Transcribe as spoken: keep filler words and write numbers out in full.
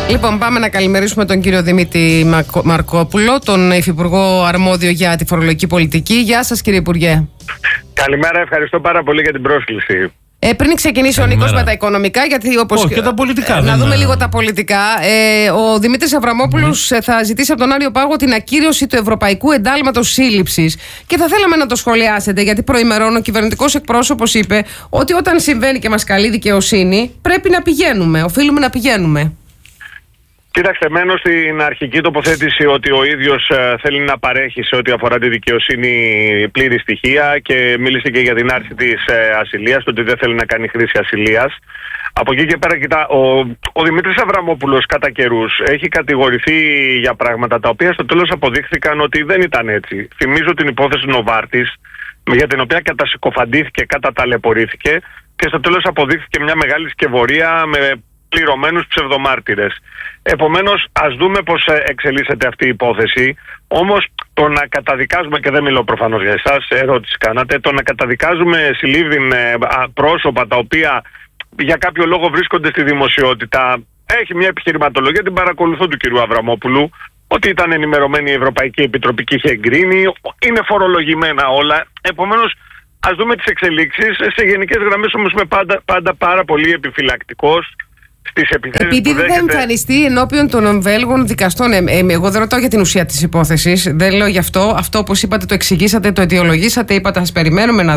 Λοιπόν, πάμε να καλημερίσουμε τον κύριο Δημήτρη Μαρκόπουλο, τον Υφυπουργό Αρμόδιο για τη Φορολογική Πολιτική. Γεια σας, κύριε Υπουργέ. Καλημέρα, ευχαριστώ πάρα πολύ για την πρόσκληση. Ε, πριν ξεκινήσει Καλημέρα. ο Νίκος με τα οικονομικά, γιατί όπως. Όχι, και τα πολιτικά. Ε, δεν να δούμε είναι... λίγο τα πολιτικά. Ε, ο Δημήτρης Αβραμόπουλος mm. θα ζητήσει από τον Άριο Πάγο την ακύρωση του Ευρωπαϊκού Εντάλματος Σύλληψης. Και θα θέλαμε να το σχολιάσετε, γιατί προημερών ο κυβερνητικός εκπρόσωπος είπε ότι όταν συμβαίνει και μας καλεί δικαιοσύνη, πρέπει να πηγαίνουμε. Οφείλουμε να πηγαίνουμε. Κοίταξτε, μένω στην αρχική τοποθέτηση ότι ο ίδιος θέλει να παρέχει σε ό,τι αφορά τη δικαιοσύνη πλήρη στοιχεία και μίλησε και για την άρση της ασυλίας, το ότι δεν θέλει να κάνει χρήση ασυλίας. Από εκεί και πέρα, κοιτά, ο, ο Δημήτρης Αβραμόπουλος κατά καιρούς έχει κατηγορηθεί για πράγματα τα οποία στο τέλος αποδείχθηκαν ότι δεν ήταν έτσι. Θυμίζω την υπόθεση Νοβάρτης, για την οποία κατασυκοφαντήθηκε, καταταλαιπωρήθηκε και στο τέλος αποδείχθηκε μια μεγάλη σκευωρία με πληρωμένους ψευδομάρτυρες. Επομένως, ας δούμε πώς εξελίσσεται αυτή η υπόθεση. Όμως, το να καταδικάζουμε, και δεν μιλώ προφανώς για εσάς, ερώτηση κάνατε, το να καταδικάζουμε συλλήβδιν πρόσωπα τα οποία για κάποιο λόγο βρίσκονται στη δημοσιότητα, έχει μια επιχειρηματολογία, την παρακολουθώ του κυρίου Αβραμόπουλου, ότι ήταν ενημερωμένη η Ευρωπαϊκή Επιτροπή και είχε εγκρίνει, είναι φορολογημένα όλα. Επομένως, ας δούμε τις εξελίξεις. Σε γενικές γραμμές όμως είμαι πάντα, πάντα πάρα πολύ επιφυλακτικός. Επειδή δεν θα εμφανιστεί ενώπιον των Βέλγων δικαστών, ε, ε, εγώ δεν ρωτάω για την ουσία της υπόθεσης, δεν λέω γι' αυτό. Αυτό, όπως είπατε, το εξηγήσατε, το αιτιολογήσατε, είπατε, ας περιμένουμε να